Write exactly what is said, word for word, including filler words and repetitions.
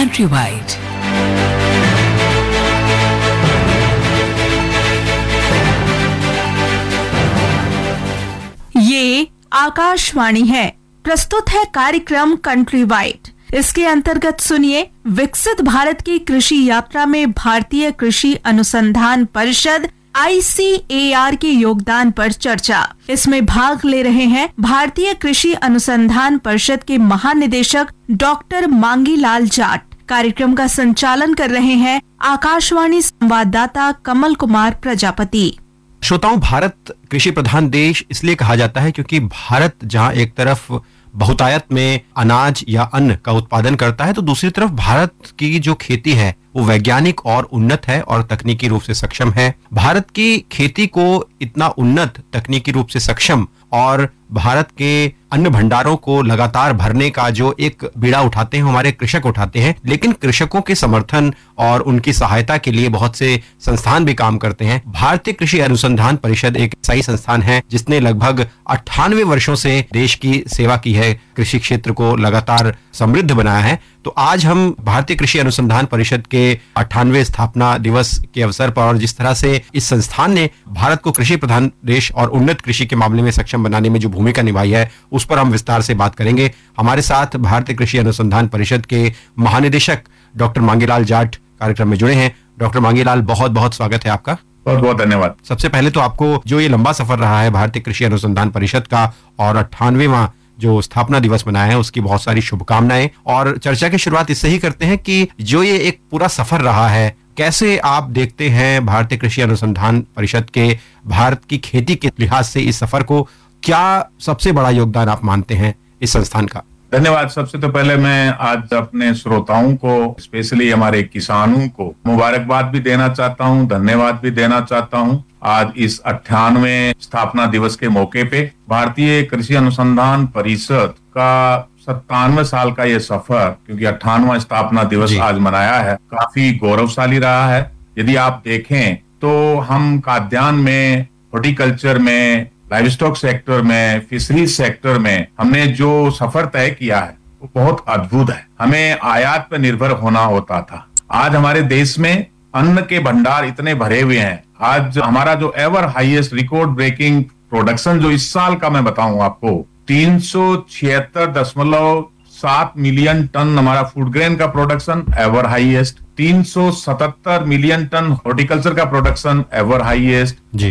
Countrywide। ये आकाशवाणी है। प्रस्तुत है कार्यक्रम कंट्री वाइड। इसके अंतर्गत सुनिए विकसित भारत की कृषि यात्रा में भारतीय कृषि अनुसंधान परिषद आई सी ए आर के योगदान पर चर्चा। इसमें भाग ले रहे हैं भारतीय कृषि अनुसंधान परिषद के महानिदेशक डॉक्टर मांगीलाल जाट। कार्यक्रम का संचालन कर रहे हैं आकाशवाणी संवाददाता कमल कुमार प्रजापति। श्रोताओं, भारत कृषि प्रधान देश इसलिए कहा जाता है क्योंकि भारत जहां एक तरफ बहुतायत में अनाज या अन्न का उत्पादन करता है, तो दूसरी तरफ भारत की जो खेती है वो वैज्ञानिक और उन्नत है और तकनीकी रूप से सक्षम है। भारत की खेती को इतना उन्नत, तकनीकी रूप से सक्षम और भारत के अन्न भंडारों को लगातार भरने का जो एक बीड़ा उठाते हैं हमारे कृषक उठाते हैं, लेकिन कृषकों के समर्थन और उनकी सहायता के लिए बहुत से संस्थान भी काम करते हैं। भारतीय कृषि अनुसंधान परिषद एक ऐसा ही संस्थान है जिसने लगभग अट्ठानवे वर्षों से देश की सेवा की है, कृषि क्षेत्र को लगातार समृद्ध बनाया है। तो आज हम भारतीय कृषि अनुसंधान परिषद के अट्ठानवे स्थापना दिवस के अवसर पर और जिस तरह से इस संस्थान ने भारत को कृषि प्रधान देश और उन्नत कृषि के मामले में सक्षम बनाने में जो भूमिका निभाई है, उस पर हम विस्तार से बात करेंगे। हमारे साथ भारतीय कृषि अनुसंधान परिषद के महानिदेशक डॉक्टर मांगीलाल जाट कार्यक्रम में जुड़े हैं। डॉक्टर मांगीलाल, बहुत बहुत स्वागत है आपका। बहुत बहुत धन्यवाद। सबसे पहले तो आपको जो ये लंबा सफर रहा है भारतीय कृषि अनुसंधान परिषद का और अट्ठानवेवां जो स्थापना दिवस मनाया है, उसकी बहुत सारी शुभकामनाएं। और चर्चा की शुरुआत इससे ही करते हैं कि जो ये एक पूरा सफर रहा है, कैसे आप देखते हैं भारतीय कृषि अनुसंधान परिषद के भारत की खेती के लिहाज से इस सफर को? क्या सबसे बड़ा योगदान आप मानते हैं इस संस्थान का? धन्यवाद। सबसे तो पहले मैं आज अपने श्रोताओं को, स्पेशली हमारे किसानों को मुबारकबाद भी देना चाहता हूं, धन्यवाद भी देना चाहता हूं। आज इस अट्ठानवे स्थापना दिवस के मौके पे भारतीय कृषि अनुसंधान परिषद का सत्तानवे साल का ये सफर, क्योंकि अट्ठानवा स्थापना दिवस आज मनाया है, काफी गौरवशाली रहा है। यदि आप देखें तो हम खाद्यान्न में, हॉर्टिकल्चर में, लाइव स्टॉक सेक्टर में, फिशरीज सेक्टर में हमने जो सफर तय किया है वो बहुत अद्भुत है। हमें आयात पर निर्भर होना होता था। आज हमारे देश में अन्न के भंडार इतने भरे हुए हैं। आज हमारा जो ever highest record breaking production जो इस साल का मैं बताऊं आपको, तीन सौ छिहत्तर दशमलव सात मिलियन टन हमारा फूड ग्रेन का प्रोडक्शन एवर हाईएस्ट, तीन सौ सतहत्तर मिलियन टन हॉर्टिकल्चर का प्रोडक्शन एवर हाईएस्ट,